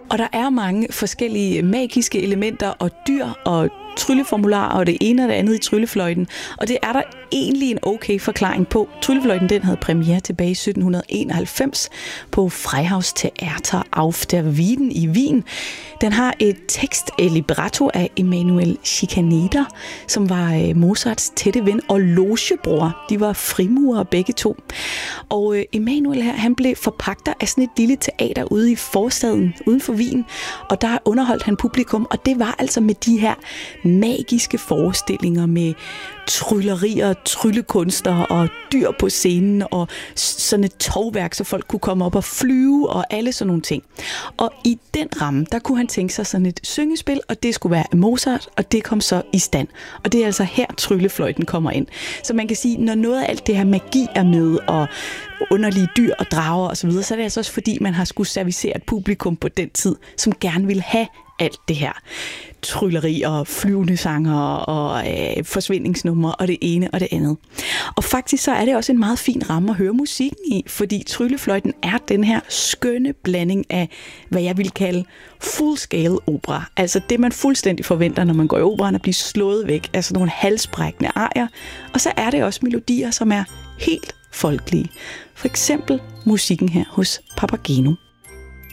Og der er mange forskellige magiske elementer og dyr og trylleformularer og det ene og det andet i Tryllefløjten. Og det er der egentlig en okay forklaring på. Tryllefløjten, den havde premiere tilbage i 1791 på Freihaus Theater auf der Wieden i Wien. Den har et tekst-libretto af Emanuel Schikaneder, som var Mozarts tætte ven og logebror. De var frimurere begge to. Og Emanuel her, han blev forpagter af sådan et lille teater ude i forstaden, uden for Wien. Og der underholdt han publikum, og det var altså med de her magiske forestillinger med tryllerier, tryllekunster og dyr på scenen og sådan et tovværk, så folk kunne komme op og flyve og alle sådan nogle ting. Og i den ramme, der kunne han tænke sig sådan et syngespil, og det skulle være Mozart, og det kom så i stand. Og det er altså her Tryllefløjten kommer ind. Så man kan sige, når noget af alt det her magi er med, og underlige dyr og drager og så videre, så er det altså også fordi, man har skulle servicere et publikum på den tid, som gerne ville have alt det her. Trylleri og flyvende sanger og forsvindingsnumre og det ene og det andet. Og faktisk så er det også en meget fin ramme at høre musikken i, fordi Tryllefløjten er den her skønne blanding af, hvad jeg vil kalde full-scale opera. Altså det, man fuldstændig forventer, når man går i operaen, at blive slået væk af sådan nogle halsbrækkende arier. Og så er det også melodier, som er helt folkelige. For eksempel musikken her hos Papageno.